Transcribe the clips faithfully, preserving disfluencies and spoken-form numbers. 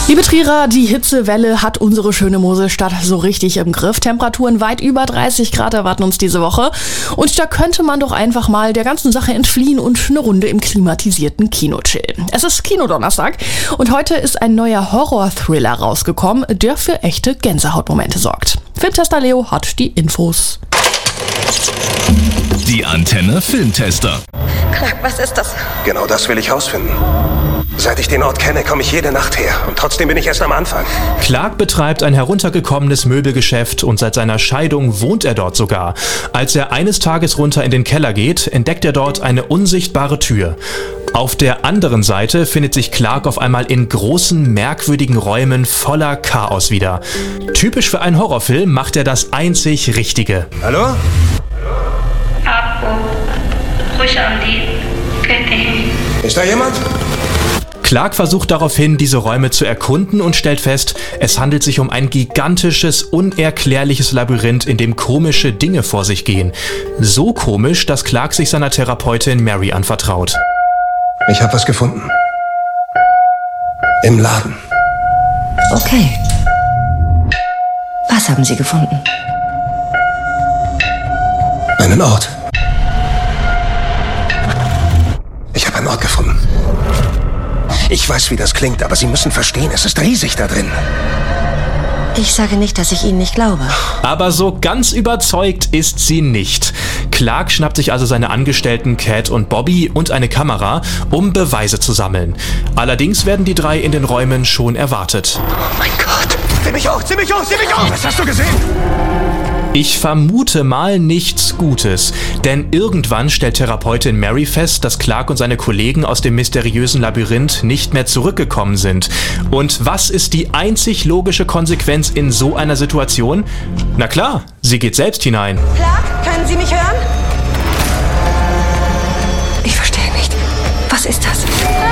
Liebe Trierer, die Hitzewelle hat unsere schöne Moselstadt so richtig im Griff. Temperaturen weit über dreißig Grad erwarten uns diese Woche. Und da könnte man doch einfach mal der ganzen Sache entfliehen und eine Runde im klimatisierten Kino chillen. Es ist Kinodonnerstag und heute ist ein neuer Horror-Thriller rausgekommen, der für echte Gänsehautmomente sorgt. Filmtester Leo hat die Infos. Die Antenne Filmtester. Clark, was ist das? Genau das will ich rausfinden. Seit ich den Ort kenne, komme ich jede Nacht her. Und trotzdem bin ich erst am Anfang. Clark betreibt ein heruntergekommenes Möbelgeschäft und seit seiner Scheidung wohnt er dort sogar. Als er eines Tages runter in den Keller geht, entdeckt er dort eine unsichtbare Tür. Auf der anderen Seite findet sich Clark auf einmal in großen, merkwürdigen Räumen voller Chaos wieder. Typisch für einen Horrorfilm macht er das einzig Richtige. Hallo? Ist da jemand? Clark versucht daraufhin, diese Räume zu erkunden und stellt fest, es handelt sich um ein gigantisches, unerklärliches Labyrinth, in dem komische Dinge vor sich gehen. So komisch, dass Clark sich seiner Therapeutin Mary anvertraut. Ich habe was gefunden. Im Laden. Okay. Was haben Sie gefunden? Einen Ort. Ich habe einen Ort gefunden. Ich weiß, wie das klingt, aber Sie müssen verstehen, es ist riesig da drin. Ich sage nicht, dass ich Ihnen nicht glaube. Aber so ganz überzeugt ist sie nicht. Clark schnappt sich also seine Angestellten Cat und Bobby und eine Kamera, um Beweise zu sammeln. Allerdings werden die drei in den Räumen schon erwartet. Oh mein Gott! Zieh mich hoch, zieh mich hoch, zieh mich hoch! Was hast du gesehen? Ich vermute mal nichts Gutes, denn irgendwann stellt Therapeutin Mary fest, dass Clark und seine Kollegen aus dem mysteriösen Labyrinth nicht mehr zurückgekommen sind. Und was ist die einzig logische Konsequenz in so einer Situation? Na klar, sie geht selbst hinein. Clark, können Sie mich hören? Ich verstehe nicht. Was ist das?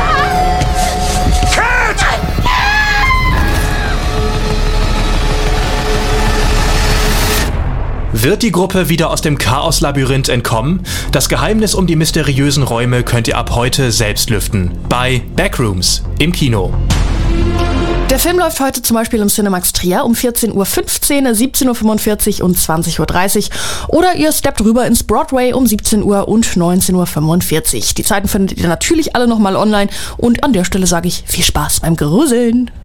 Wird die Gruppe wieder aus dem Chaos-Labyrinth entkommen? Das Geheimnis um die mysteriösen Räume könnt ihr ab heute selbst lüften. Bei Backrooms im Kino. Der Film läuft heute zum Beispiel im Cinemax Trier um vierzehn Uhr fünfzehn, siebzehn Uhr fünfundvierzig und zwanzig Uhr dreißig. Oder ihr steppt rüber ins Broadway um siebzehn Uhr und neunzehn Uhr fünfundvierzig. Die Zeiten findet ihr natürlich alle nochmal online. Und an der Stelle sage ich viel Spaß beim Gruseln.